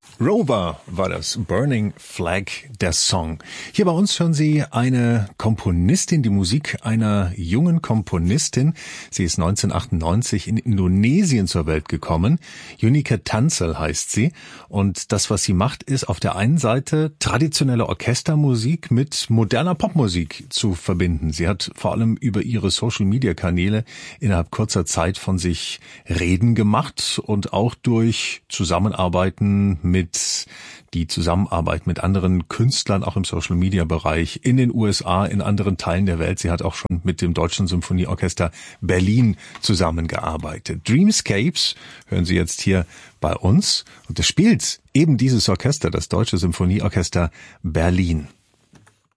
Rover war das, Burning Flag, der Song. Hier bei uns hören Sie eine Komponistin, die Musik einer jungen Komponistin. Sie ist 1998 in Indonesien zur Welt gekommen. Junike Tansel heißt sie. Und das, was sie macht, ist auf der einen Seite traditionelle Orchestermusik mit moderner Popmusik zu verbinden. Sie hat vor allem über ihre Social-Media-Kanäle innerhalb kurzer Zeit von sich reden gemacht und auch durch Zusammenarbeiten mit anderen Künstlern, auch im Social-Media-Bereich, in den USA, in anderen Teilen der Welt. Sie hat auch schon mit dem Deutschen Symphonieorchester Berlin zusammengearbeitet. Dreamscapes hören Sie jetzt hier bei uns. Und das spielt eben dieses Orchester, das Deutsche Symphonieorchester Berlin.